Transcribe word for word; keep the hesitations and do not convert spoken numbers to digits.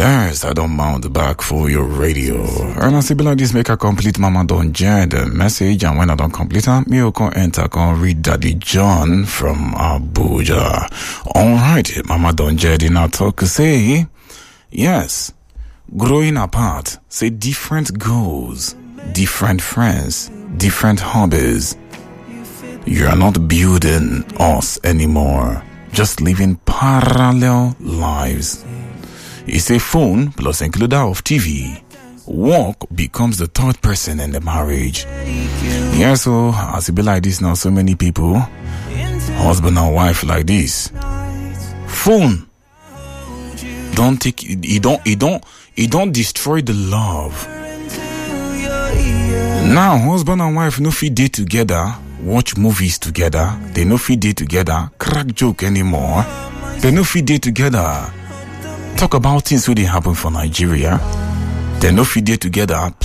Yes, I don't mount back for your radio. And I say, like this, make a complete mama don't join the message. And when I don't complete it, me will can enter, can read Daddy John from Abuja. All right, mama don't join in our talk. Say, yes, growing apart, say different goals, different friends, different hobbies. You are not building us anymore. Just living parallel lives. It's a phone plus includer of T V. Work becomes the third person in the marriage. Yeah, so as it be like this now, so many people, husband and wife like this. Phone don't take it don't it don't it don't destroy the love. Now husband and wife no fit date together, watch movies together. They no fit date together, crack joke anymore. They no fit date together. Talk about things where they happen for Nigeria. They no fit date together.